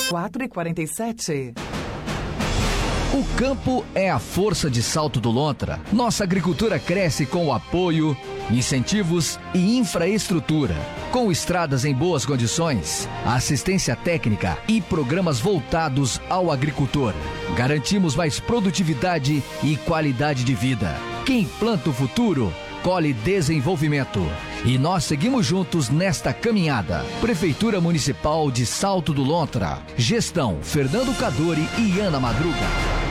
4h47. O campo é a força de Salto do Lontra. Nossa agricultura cresce com o apoio, incentivos e infraestrutura. Com estradas em boas condições, assistência técnica e programas voltados ao agricultor. Garantimos mais produtividade e qualidade de vida. Quem planta o futuro, colhe desenvolvimento. E nós seguimos juntos nesta caminhada. Prefeitura Municipal de Salto do Lontra. Gestão Fernando Cadori e Ana Madruga.